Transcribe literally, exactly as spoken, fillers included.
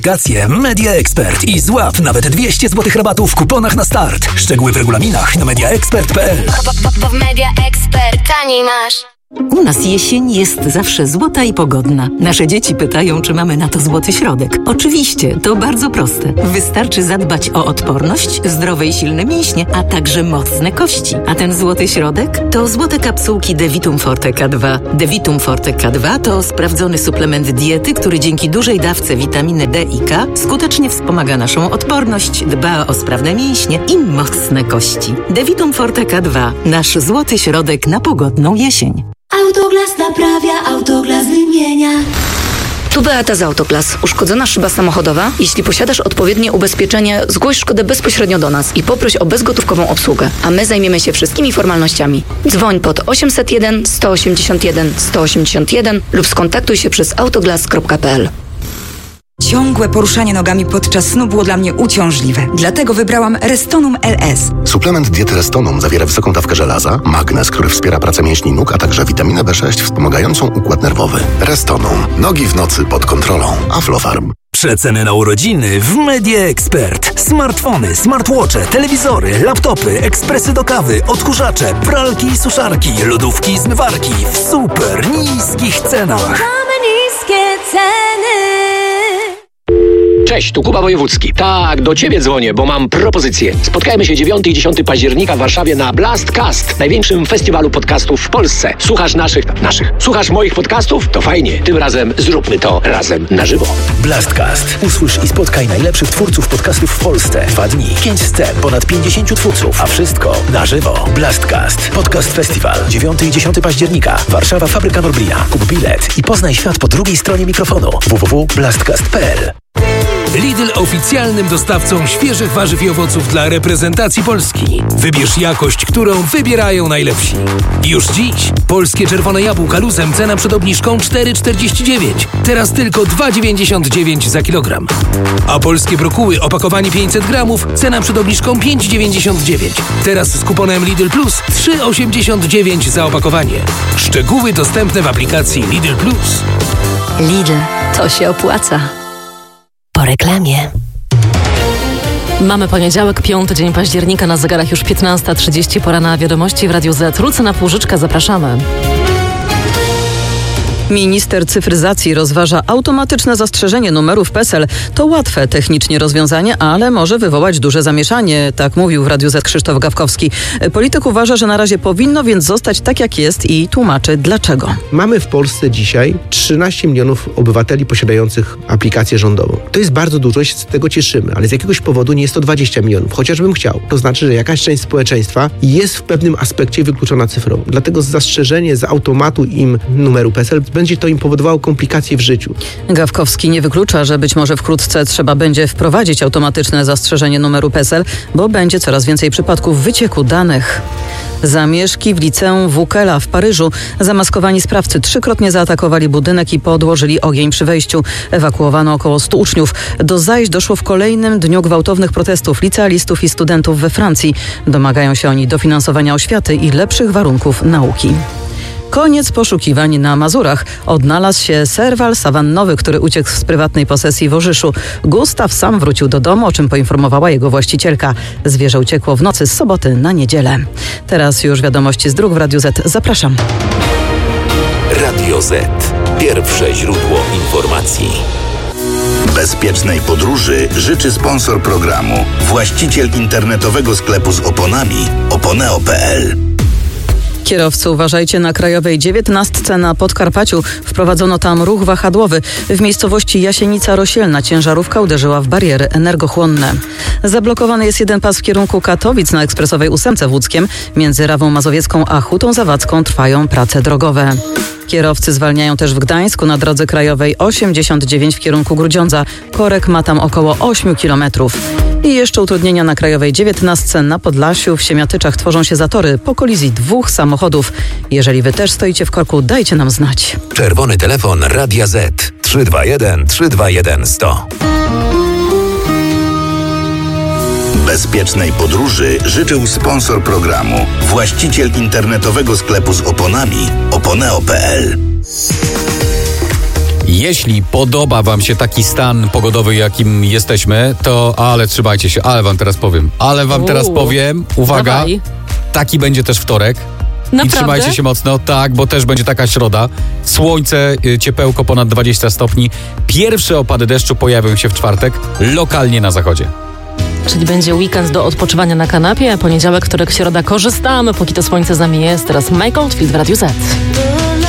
Aplikację Media Expert i złap nawet dwieście złotych rabatu w kuponach na start. Szczegóły w regulaminach na media expert kropka p l. W Media Expert taniej masz. U nas jesień jest zawsze złota i pogodna. Nasze dzieci pytają, czy mamy na to złoty środek. Oczywiście, to bardzo proste. Wystarczy zadbać o odporność, zdrowe i silne mięśnie, a także mocne kości. A ten złoty środek to złote kapsułki Devitum Forte K dwa. Devitum Forte K dwa to sprawdzony suplement diety, który dzięki dużej dawce witaminy D i K skutecznie wspomaga naszą odporność, dba o sprawne mięśnie i mocne kości. Devitum Forte K dwa. Nasz złoty środek na pogodną jesień. Autoglas naprawia, Autoglas wymienia. Tu Beata z Autoglas. Uszkodzona szyba samochodowa? Jeśli posiadasz odpowiednie ubezpieczenie, zgłoś szkodę bezpośrednio do nas i poproś o bezgotówkową obsługę, a my zajmiemy się wszystkimi formalnościami. Dzwoń pod osiemset jeden sto osiemdziesiąt jeden sto osiemdziesiąt jeden lub skontaktuj się przez autoglas kropka p l. Ciągłe poruszanie nogami podczas snu było dla mnie uciążliwe. Dlatego wybrałam Restonum L S. Suplement diety Restonum zawiera wysoką dawkę żelaza, magnez, który wspiera pracę mięśni nóg, a także witaminę B sześć wspomagającą układ nerwowy. Restonum. Nogi w nocy pod kontrolą. Aflofarm. Przeceny na urodziny w Media Expert. Smartfony, smartwatche, telewizory, laptopy, ekspresy do kawy, odkurzacze, pralki i suszarki, lodówki i zmywarki w super niskich cenach. Mamy niskie ceny. Cześć, tu Kuba Wojewódzki. Tak, do Ciebie dzwonię, bo mam propozycję. Spotkajmy się dziewiątego i dziesiątego października w Warszawie na Blastcast, największym festiwalu podcastów w Polsce. Słuchasz naszych, naszych, słuchasz moich podcastów? To fajnie. Tym razem zróbmy to razem na żywo. Blastcast. Usłysz i spotkaj najlepszych twórców podcastów w Polsce. Dwa dni, pięć scen, ponad pięćdziesięciu twórców, a wszystko na żywo. Blastcast. Podcast Festiwal. dziewiątego i dziesiątego października. Warszawa, Fabryka Norblina. Kup bilet i poznaj świat po drugiej stronie mikrofonu. w w w kropka blastcast kropka p l. Lidl oficjalnym dostawcą świeżych warzyw i owoców dla reprezentacji Polski. Wybierz jakość, którą wybierają najlepsi. Już dziś polskie czerwone jabłka luzem cena przed obniżką cztery czterdzieści dziewięć. Teraz tylko dwa dziewięćdziesiąt dziewięć za kilogram. A polskie brokuły opakowanie pięćset gramów cena przed obniżką pięć dziewięćdziesiąt dziewięć. Teraz z kuponem Lidl Plus trzy osiemdziesiąt dziewięć za opakowanie. Szczegóły dostępne w aplikacji Lidl Plus. Lidl, to się opłaca. Po reklamie. Mamy poniedziałek, piąty dzień października, na zegarach już piętnasta trzydzieści, pora na wiadomości w Radiu Z. Lucyna Płużyczka, zapraszamy. Minister cyfryzacji rozważa automatyczne zastrzeżenie numerów P E S E L. To łatwe technicznie rozwiązanie, ale może wywołać duże zamieszanie. Tak mówił w Radiu Z Krzysztof Gawkowski. Polityk uważa, że na razie powinno więc zostać tak jak jest i tłumaczy dlaczego. Mamy w Polsce dzisiaj trzynaście milionów obywateli posiadających aplikację rządową. To jest bardzo dużo i się z tego cieszymy, ale z jakiegoś powodu nie jest to dwadzieścia milionów, chociażbym chciał. To znaczy, że jakaś część społeczeństwa jest w pewnym aspekcie wykluczona cyfrowo. Dlatego zastrzeżenie z automatu im numeru P E S E L będzie to im powodowało komplikacje w życiu. Gawkowski nie wyklucza, że być może wkrótce trzeba będzie wprowadzić automatyczne zastrzeżenie numeru P E S E L, bo będzie coraz więcej przypadków wycieku danych. Zamieszki w liceum Wukela w Paryżu. Zamaskowani sprawcy trzykrotnie zaatakowali budynek i podłożyli ogień przy wejściu. Ewakuowano około stu uczniów. Do zajść doszło w kolejnym dniu gwałtownych protestów licealistów i studentów we Francji. Domagają się oni dofinansowania oświaty i lepszych warunków nauki. Koniec poszukiwań na Mazurach. Odnalazł się serwal sawannowy, który uciekł z prywatnej posesji w Orzyszu. Gustaw sam wrócił do domu, o czym poinformowała jego właścicielka. Zwierzę uciekło w nocy z soboty na niedzielę. Teraz już wiadomości z dróg w Radiu Z. Zapraszam. Radio Z. Pierwsze źródło informacji. Bezpiecznej podróży życzy sponsor programu. Właściciel internetowego sklepu z oponami oponeo kropka p l. Kierowcy, uważajcie, na Krajowej dziewiętnastce na Podkarpaciu. Wprowadzono tam ruch wahadłowy. W miejscowości Jasienica Rosielna ciężarówka uderzyła w bariery energochłonne. Zablokowany jest jeden pas w kierunku Katowic na ekspresowej ósemce w Łódzkiem. Między Rawą Mazowiecką a Hutą Zawadzką trwają prace drogowe. Kierowcy zwalniają też w Gdańsku na drodze krajowej osiemdziesiąt dziewięć w kierunku Grudziądza. Korek ma tam około ośmiu kilometrów. I jeszcze utrudnienia na Krajowej dziewiętnastce na Podlasiu. W Siemiatyczach tworzą się zatory po kolizji dwóch samochodów. Jeżeli wy też stoicie w korku, dajcie nam znać. Czerwony telefon Radia Z trzy dwa jeden trzy dwa jeden sto. Bezpiecznej podróży życzył sponsor programu. Właściciel internetowego sklepu z oponami oponeo kropka p l. Jeśli podoba wam się taki stan pogodowy, jakim jesteśmy, to ale trzymajcie się, ale wam teraz powiem. Ale wam teraz Uuu. powiem, uwaga, Dawaj. taki będzie też wtorek. Naprawdę? I trzymajcie się mocno, tak, bo też będzie taka środa. Słońce, y, ciepełko ponad dwadzieścia stopni. Pierwsze opady deszczu pojawią się w czwartek, lokalnie na zachodzie. Czyli będzie weekend do odpoczywania na kanapie, a poniedziałek, wtorek, środa korzystamy, póki to słońce z nami jest. Teraz Michael Oldfield w Radiu Z.